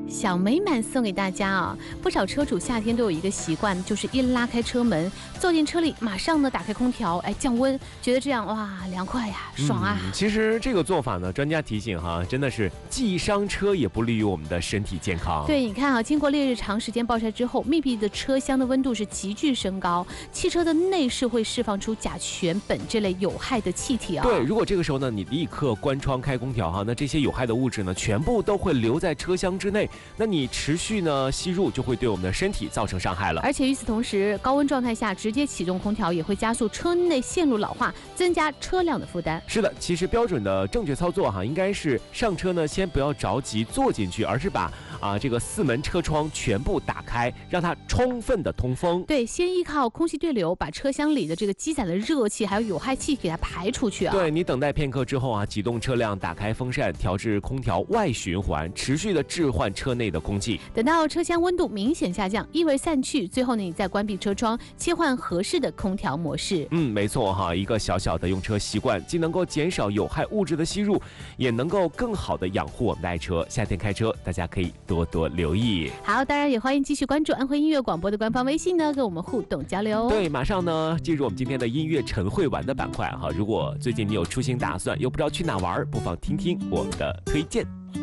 小美满送给大家啊！不少车主夏天都有一个习惯，就是一拉开车门，坐进车里，马上呢打开空调，降温，觉得这样哇凉快呀，爽啊！ 其实这个做法呢，专家提醒哈，真的是既伤车也不利于我们的身体健康。 对，你看啊，经过烈日长时间暴晒之后，密闭的车厢的温度是急剧升高，汽车的内饰会释放出甲醛苯这类有害的气体啊。 对，如果这个时候呢，你立刻关窗开空调哈，那这些有害的物质呢，全部都会留在车厢之内。那你持续呢吸入，就会对我们的身体造成伤害了。 而且与此同时，高温状态下直接启动空调也会加速车内线路老化，增加车辆的负担。 是的，其实标准的正确操作哈，应该是上车呢先不要着急坐进去，而是把这个4门车窗全部打开，让它充分的通风。 对，先依靠空气对流把车厢里的这个积攒的热气还有有害气给它排出去啊。 对，你等待片刻之后啊，启动车辆，打开风扇，调至空调外循环，持续的置换车内的空气。 等到车厢温度明显下降，异味散去，最后呢，你再关闭车窗，切换合适的空调模式。 没错哈，一个小小的用车习惯，既能够减少有害物质的吸入，也能够更好的养护我们的爱车。夏天开车，大家可以多多留意。 好，当然也欢迎继续关注安徽音乐广播的官方微信呢，跟我们互动交流。 对，马上呢进入我们今天的音乐晨会玩的板块哈。如果最近你有出行打算，又不知道去哪玩，不妨听听我们的推荐。